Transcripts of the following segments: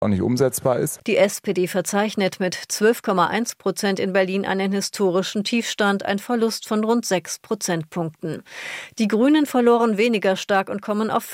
auch nicht umsetzbar ist. Die SPD verzeichnet mit 12,1% in Berlin einen historischen Tiefstand, ein Verlust von rund 6 Prozentpunkten. Die Grünen verloren weniger stark und kommen auf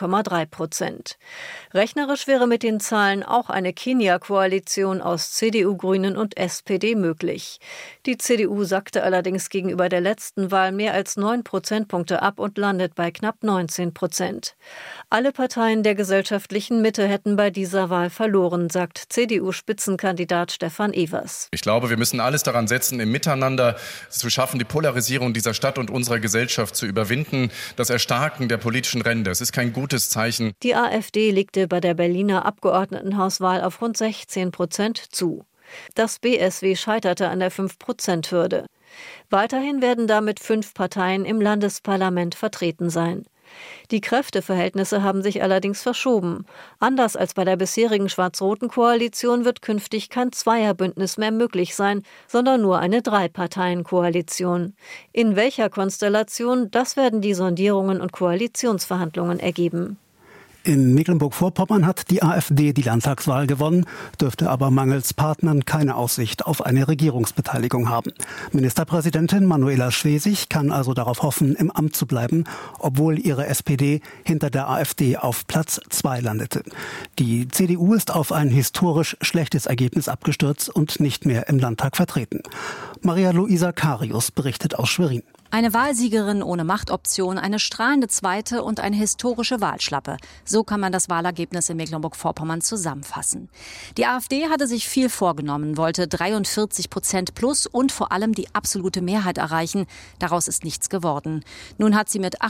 14,3%. Rechnerisch wäre mit den Zahlen auch eine Kenia-Koalition aus CDU, Grünen und SPD möglich. Die CDU sackte allerdings gegenüber der letzten Wahl mehr als 9 Prozentpunkte ab und landet bei knapp 19%. Alle Parteien der gesellschaftlichen Mitte hätten bei dieser Wahl verloren, sagt CDU-Spitzenkandidat Stefan Evers. Ich glaube, wir müssen alles daran setzen, im Miteinander zu schaffen, die Polarisierung dieser Stadt und unserer Gesellschaft zu überwinden, das Erstarken der politischen Ränder. Es ist kein gutes Zeichen. Die AfD legte bei der Berliner Abgeordnetenhauswahl auf rund 16% zu. Das BSW scheiterte an der 5%-Hürde. Weiterhin werden damit 5 Parteien im Landesparlament vertreten sein. Die Kräfteverhältnisse haben sich allerdings verschoben. Anders als bei der bisherigen schwarz-roten Koalition wird künftig kein Zweierbündnis mehr möglich sein, sondern nur eine 3-Parteien-Koalition. In welcher Konstellation, das werden die Sondierungen und Koalitionsverhandlungen ergeben. In Mecklenburg-Vorpommern hat die AfD die Landtagswahl gewonnen, dürfte aber mangels Partnern keine Aussicht auf eine Regierungsbeteiligung haben. Ministerpräsidentin Manuela Schwesig kann also darauf hoffen, im Amt zu bleiben, obwohl ihre SPD hinter der AfD auf Platz 2 landete. Die CDU ist auf ein historisch schlechtes Ergebnis abgestürzt und nicht mehr im Landtag vertreten. Maria-Luisa Karius berichtet aus Schwerin. Eine Wahlsiegerin ohne Machtoption, eine strahlende Zweite und eine historische Wahlschlappe. So kann man das Wahlergebnis in Mecklenburg-Vorpommern zusammenfassen. Die AfD hatte sich viel vorgenommen, wollte 43% plus und vor allem die absolute Mehrheit erreichen. Daraus ist nichts geworden. Nun hat sie mit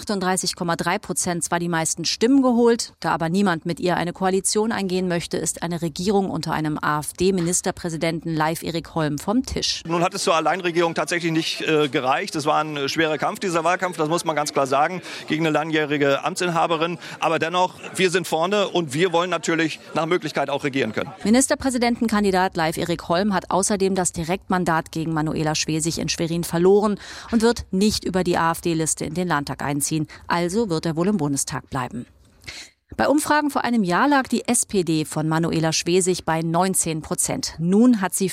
38,3% zwar die meisten Stimmen geholt, da aber niemand mit ihr eine Koalition eingehen möchte, ist eine Regierung unter einem AfD-Ministerpräsidenten Leif Erik Holm vom Tisch. Nun hat es zur Alleinregierung tatsächlich nicht gereicht. Es war ein schwerer Kampf, dieser Wahlkampf, das muss man ganz klar sagen, gegen eine langjährige Amtsinhaberin. Aber dennoch, wir sind vorne und wir wollen natürlich nach Möglichkeit auch regieren können. Ministerpräsidentenkandidat Leif Erik Holm hat außerdem das Direktmandat gegen Manuela Schwesig in Schwerin verloren und wird nicht über die AfD-Liste in den Landtag einziehen. Also wird er wohl im Bundestag bleiben. Bei Umfragen vor einem Jahr lag die SPD von Manuela Schwesig bei 19%. Nun hat sie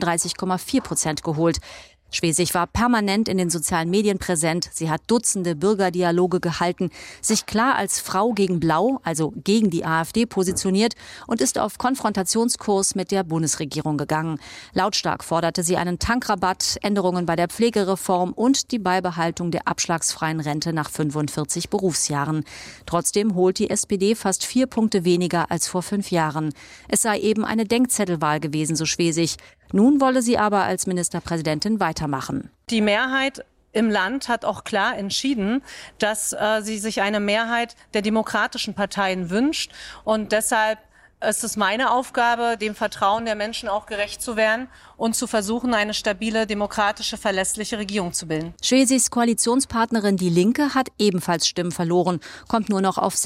35,4% geholt. Schwesig war permanent in den sozialen Medien präsent. Sie hat Dutzende Bürgerdialoge gehalten, sich klar als Frau gegen Blau, also gegen die AfD, positioniert und ist auf Konfrontationskurs mit der Bundesregierung gegangen. Lautstark forderte sie einen Tankrabatt, Änderungen bei der Pflegereform und die Beibehaltung der abschlagsfreien Rente nach 45 Berufsjahren. Trotzdem holt die SPD fast 4 Punkte weniger als vor 5 Jahren. Es sei eben eine Denkzettelwahl gewesen, so Schwesig. Nun wolle sie aber als Ministerpräsidentin weitermachen. Die Mehrheit im Land hat auch klar entschieden, dass sie sich eine Mehrheit der demokratischen Parteien wünscht. Und deshalb ist es meine Aufgabe, dem Vertrauen der Menschen auch gerecht zu werden und zu versuchen, eine stabile, demokratische, verlässliche Regierung zu bilden. Schwesigs Koalitionspartnerin Die Linke hat ebenfalls Stimmen verloren, kommt nur noch auf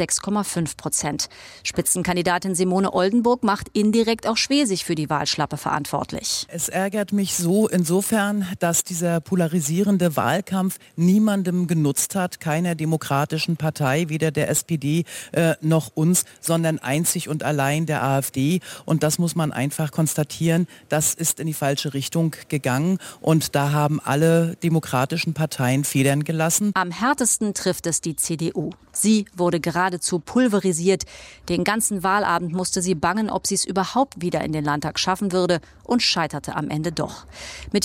6,5%. Spitzenkandidatin Simone Oldenburg macht indirekt auch Schwesig für die Wahlschlappe verantwortlich. Es ärgert mich so insofern, dass dieser polarisierende Wahlkampf niemandem genutzt hat, keiner demokratischen Partei, weder der SPD noch uns, sondern einzig und allein der AfD. Und das muss man einfach konstatieren, das ist in die falsche Richtung gegangen und da haben alle demokratischen Parteien Federn gelassen. Am härtesten trifft es die CDU. Sie wurde geradezu pulverisiert. Den ganzen Wahlabend musste sie bangen, ob sie es überhaupt wieder in den Landtag schaffen würde und scheiterte am Ende doch. Mit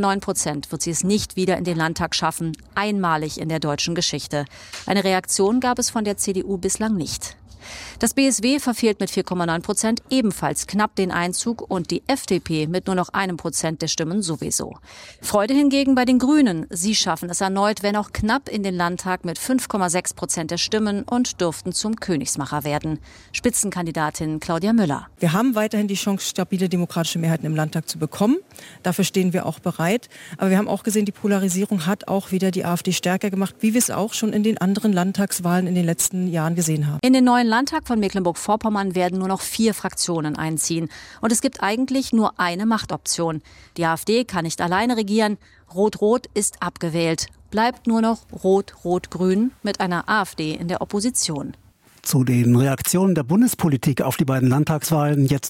4,9% wird sie es nicht wieder in den Landtag schaffen, einmalig in der deutschen Geschichte. Eine Reaktion gab es von der CDU bislang nicht. Das BSW verfehlt mit 4,9% ebenfalls knapp den Einzug und die FDP mit nur noch 1% der Stimmen sowieso. Freude hingegen bei den Grünen. Sie schaffen es erneut, wenn auch knapp, in den Landtag mit 5,6% der Stimmen und dürften zum Königsmacher werden. Spitzenkandidatin Claudia Müller. Wir haben weiterhin die Chance, stabile demokratische Mehrheiten im Landtag zu bekommen. Dafür stehen wir auch bereit. Aber wir haben auch gesehen, die Polarisierung hat auch wieder die AfD stärker gemacht, wie wir es auch schon in den anderen Landtagswahlen in den letzten Jahren gesehen haben. In den neuen Landtag von Mecklenburg-Vorpommern werden nur noch 4 Fraktionen einziehen. Und es gibt eigentlich nur eine Machtoption. Die AfD kann nicht alleine regieren. Rot-Rot ist abgewählt. Bleibt nur noch Rot-Rot-Grün mit einer AfD in der Opposition. Zu den Reaktionen der Bundespolitik auf die beiden Landtagswahlen jetzt